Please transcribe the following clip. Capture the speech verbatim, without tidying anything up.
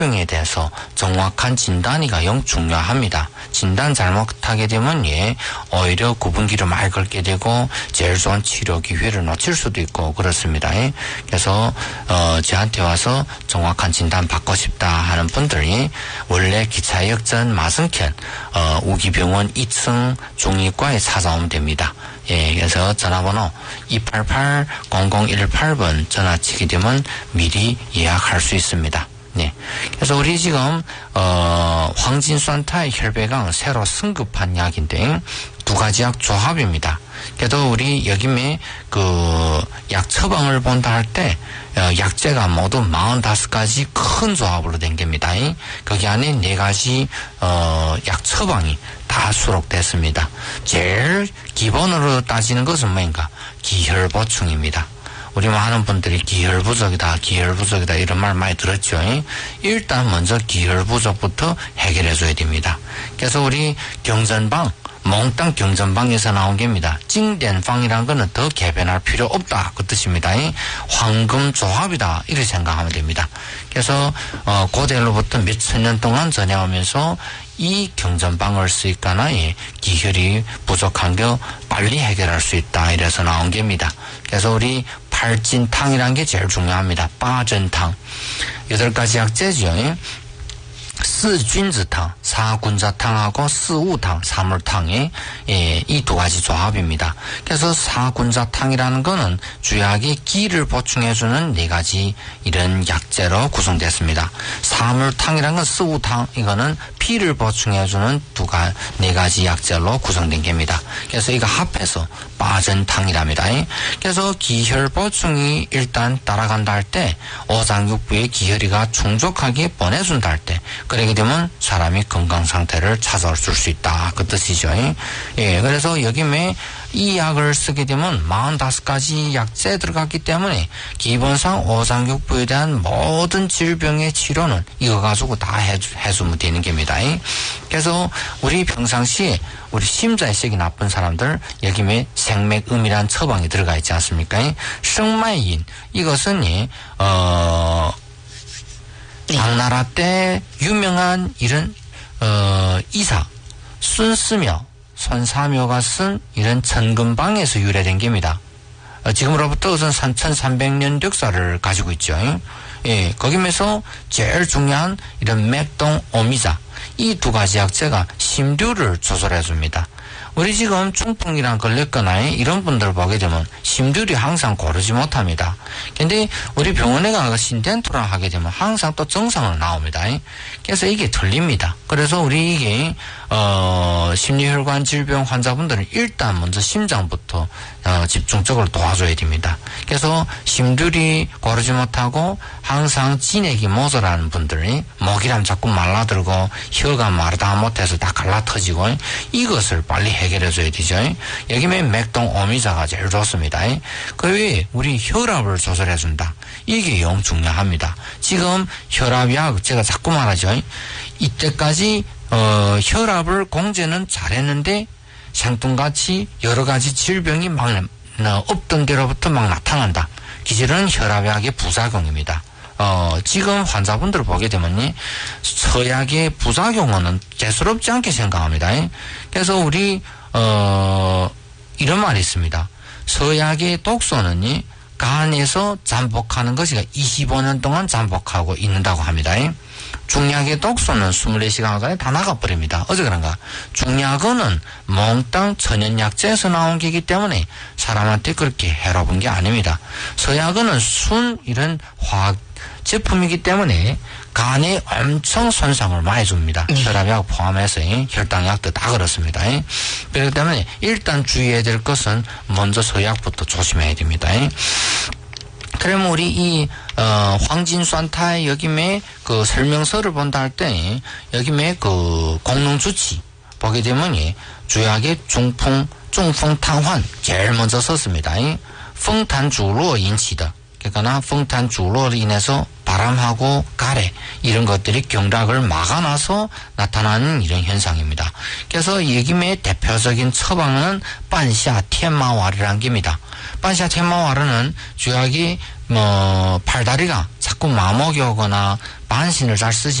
병에 대해서 정확한 진단이가 영 중요합니다. 진단 잘못하게 되면 예, 오히려 구분기를 많이 걸게 되고 제일 좋은 치료 기회를 놓칠 수도 있고 그렇습니다. 예. 그래서 어, 저한테 와서 정확한 진단 받고 싶다 하는 분들이 원래 기차역전 마승현 어, 우기병원 이 층 중이과에 찾아오면 됩니다. 예, 그래서 전화번호 이팔팔 공공일팔 번 전화치게 되면 미리 예약할 수 있습니다. 네. 그래서 우리 지금, 어, 황진수한타의 혈배강 새로 승급한 약인데, 두 가지 약 조합입니다. 그래도 우리 여기에 그, 약 처방을 본다 할 때, 어, 약재가 모두 사십오 가지 큰 조합으로 된 겁니다. 거기 안에 네 가지, 어, 약 처방이 다 수록됐습니다. 제일 기본으로 따지는 것은 뭐인가? 기혈보충입니다. 우리 많은 분들이 기혈부족이다, 기혈부족이다 이런 말 많이 들었죠. 일단 먼저 기혈부족부터 해결해줘야 됩니다. 그래서 우리 경전방, 몽땅 경전방에서 나온 겁니다. 징된방이라는 거는 더 개변할 필요 없다 그 뜻입니다. 황금조합이다 이렇게 생각하면 됩니다. 그래서 어, 고대로부터 몇천 년 동안 전해오면서 이 경전방을 쓰니까나 기혈이 부족한 거 빨리 해결할 수 있다 이래서 나온 겁니다. 그래서 우리 팔진탕이라는 게 제일 중요합니다. 빠전탕 여덟 가지 약재죠. 스균즈탕, 사군자탕하고 스우탕, 사물탕이 예, 이 두 가지 조합입니다. 그래서 사군자탕이라는 거는 주약의 기를 보충해주는 네 가지 이런 약재로 구성됐습니다. 사물탕이라는 건 스우탕, 이거는 피를 보충해주는 두 가, 네 가지 약재로 구성된 겁니다. 그래서 이거 합해서 빠전탕이랍니다. 그래서 기혈 보충이 일단 따라간다 할 때 오장육부의 기혈이가 충족하게 보내준다 할 때 그러게 되면 사람이 건강 상태를 찾아올 수 있다 그 뜻이죠. 예, 그래서 여기에 이 약을 쓰게 되면 사십오 가지 약재 들어갔기 때문에 기본상 오장육부에 대한 모든 질병의 치료는 이거 가지고 다 해주, 해주면 되는 겁니다. 그래서 우리 평상시에 우리 심장색이 나쁜 사람들 여기에 생맥음이라는 처방이 들어가 있지 않습니까? 승마인 이것은 어 당나라 때 유명한 이런 어 이사 순스묘 손사묘가 쓴 이런 천근방에서 유래된 겁니다. 어, 지금으로부터 우선 삼천삼백 년 역사를 가지고 있죠. 예, 거기면서 제일 중요한 이런 맥동 오미자 이 두 가지 약재가 심류를 조절해 줍니다. 우리 지금 중풍이랑 걸렸거나 이런 분들 보게 되면 심줄이 항상 고르지 못합니다. 근데 우리 병원에 가서 신덴토랑 하게 되면 항상 또 정상으로 나옵니다. 그래서 이게 틀립니다. 그래서 우리 이게 어 심리혈관 질병 환자분들은 일단 먼저 심장부터 어, 집중적으로 도와줘야 됩니다. 그래서 심줄이 고르지 못하고 항상 진액이 모자라는 분들이 목이랑 자꾸 말라들고 혀가 마르다 못해서 다 갈라터지고 이것을 빨리 해결해줘야 되죠. 여기에 맥동 오미자가 제일 좋습니다. 그 외에 우리 혈압을 조절해준다. 이게 영 중요합니다. 지금 혈압약 제가 자꾸 말하죠. 이때까지 어, 혈압을 공제는 잘했는데 생뚱같이 여러 가지 질병이 막 없던 데로부터 막 나타난다. 기질은 혈압약의 부작용입니다. 어, 지금 환자분들을 보게 되면 서약의 부작용은 대수롭지 않게 생각합니다. 그래서 우리 어, 이런 말이 있습니다. 서약의 독소는 간에서 잠복하는 것이 이십오 년 동안 잠복하고 있는다고 합니다. 중약의 독소는 이십사 시간 안에 다 나가버립니다. 어제 그런가? 중약은 몽땅 천연약재에서 나온 게이기 때문에 사람한테 그렇게 해로운 게 아닙니다. 서약은 순 이런 화학 제품이기 때문에 간에 엄청 손상을 많이 줍니다. 네. 혈압약 포함해서 혈당약도 다 그렇습니다. 그렇기 때문에 일단 주의해야 될 것은 먼저 서약부터 조심해야 됩니다. 그러면 우리 이 어, 황진수한타의 여기에 그 설명서를 본다 할 때 여기에 그 공농주치 보게 되면 주약의 중풍, 중풍탕환 제일 먼저 썼습니다. 풍탄주로 인치다. 그러니까 풍탄주로로 인해서 바람하고 가래 이런 것들이 경락을 막아놔서 나타나는 이런 현상입니다. 그래서 여기에 대표적인 처방은 반샤 텐마와르라는 겁니다. 반샤 텐마와르는 주약이 뭐 팔다리가 자꾸 마목이 오거나 반신을 잘 쓰지